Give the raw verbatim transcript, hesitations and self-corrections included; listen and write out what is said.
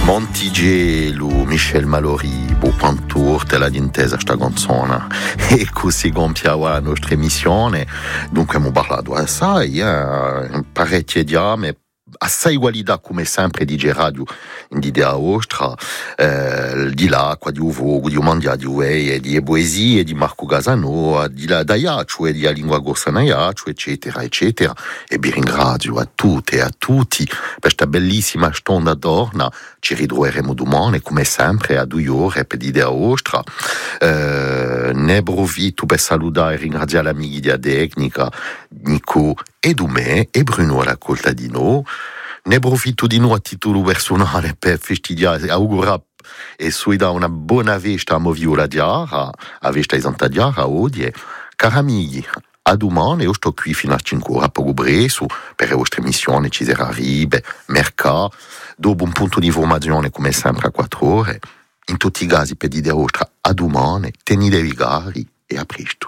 Montigelo, Michel Mallory, Beau Pantour, te l'ha d'intesa sta canzone. E così gonfiava la nostra emissione. Dunque abbiamo parlato assai, eh, parecchie diame, assai qualità come sempre di radio in idea ostra, eh, di là, qua di Uvo, di Umandia, di Uei, di poesie, di Marco Gasano, di là da Iaccio e di lingua gorsana Iaccio, eccetera, eccetera. E vi ringrazio a tutte e a tutti per questa bellissima stonda d'orna. Ci ritroveremo domani, come sempre, a due ore per l'idea ostra. Eh, ne approfitto per salutare e ringraziare l'amici di Tecnica, Nico e Dumè e Bruno alla colta di noi. Ne approfitto di noi a titolo personale per festeggiare, augurare e suida una buona festa a Moviola Diara, a festa di Santa Diara oggi. Cari amici, a domani, io sto qui fino a cinque ore a poco preso per le vostre missioni, ci sarà ribe, mercato, dopo un punto di informazione come sempre a quattro ore. In tutti i casi per dire vostra a domani, tenitevi cari e a presto.